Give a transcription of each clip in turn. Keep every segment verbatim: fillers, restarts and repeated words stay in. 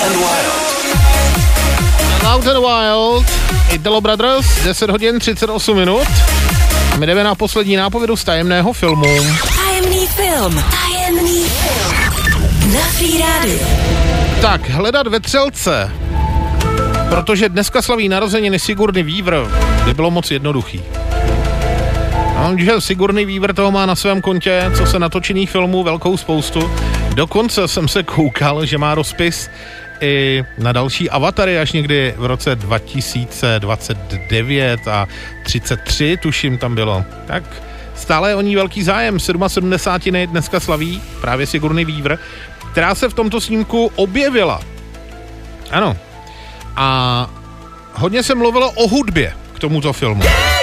and Wild. Loud and Wild, Italo Brothers, deset hodin třicet osm minut. A my jdeme na poslední nápovědu z tajemného filmu. Tajemný film, tajemný film. Na Free Radio. Tak, hledat vetřelce, protože dneska slaví narozeniny Sigourney Weaver, by bylo moc jednoduchý. No, že Sigourney Weaver toho má na svém kontě, co se natočených filmů, velkou spoustu. Dokonce jsem se koukal, že má rozpis i na další Avatary až někdy v roce dva tisíce dvacet devět a třicet tři, tuším, tam bylo. Tak stále je o ní velký zájem. sedmdesátiny dneska slaví právě Sigourney Weaver, která se v tomto snímku objevila. Ano. A hodně se mluvilo o hudbě k tomuto filmu.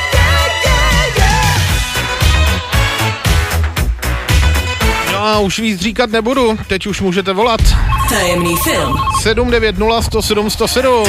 No a už víc říkat nebudu, teď už můžete volat. Tajemný film. sedm devět nula sto sedm sto sedm.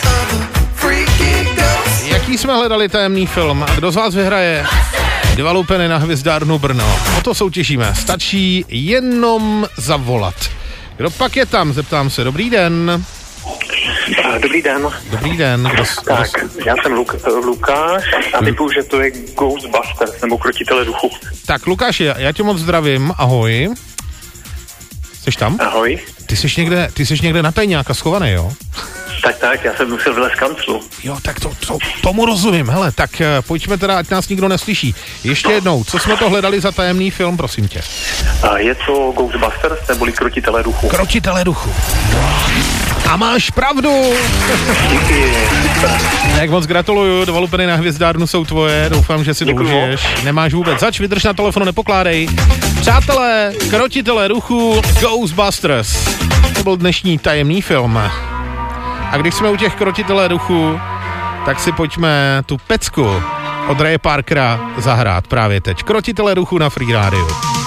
Jaký jsme hledali tajemný film a kdo z vás vyhraje dva lupeny na Hvězdárnu Brno? O to soutěžíme. Stačí jenom zavolat. Kdo pak je tam? Zeptám se. Dobrý den. Dobrý den. Dobrý den. Kdo, tak, kdo... já jsem Luk- Lukáš a typu, že to je Ghostbusters, nebo Krotitele duchu. Tak, Lukáši, já tě moc zdravím. Ahoj. Jsi tam? Ahoj. Ty jsi někde, ty jsi někde na tajňáka schovaný, jo? Tak, tak, já jsem musel vylézt z kanclu. Jo, tak to, to, tomu rozumím. Hele, tak uh, pojďme teda, ať nás nikdo neslyší. Ještě jednou, co jsme to hledali za tajemný film, prosím tě? A je to Ghostbusters, neboli Krotitele duchu. Krotitele duchu. A máš pravdu. Díky. Jak moc gratuluju, dva lupeny na Hvězdárnu jsou tvoje, doufám, že si to užiješ. Nemáš vůbec zač, vydrž na telefonu, nepokládej. Přátelé, Krotitele duchu, Ghostbusters. To byl dnešní tajemný film. A když jsme u těch Krotitelé duchu, tak si pojďme tu pecku od Raye Parkera zahrát právě teď. Krotitelé duchu na Free Radio.